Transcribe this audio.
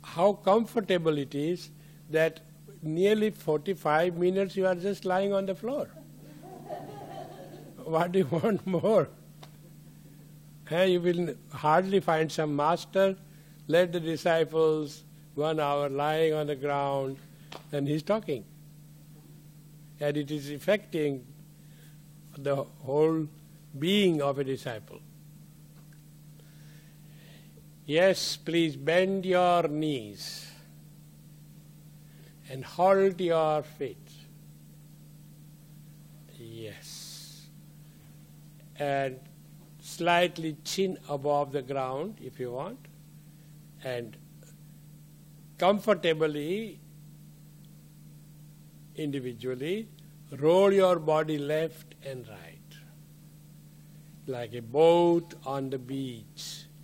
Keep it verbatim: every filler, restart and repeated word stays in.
how comfortable it is that nearly forty-five minutes you are just lying on the floor. What do you want more? Eh, you will hardly find some master, let the disciples one hour lying on the ground, and he's talking. And it is affecting the whole being of a disciple. Yes, please bend your knees and hold your feet. Yes. And slightly chin above the ground if you want. And comfortably, individually, roll your body left and right. Like a boat on the beach.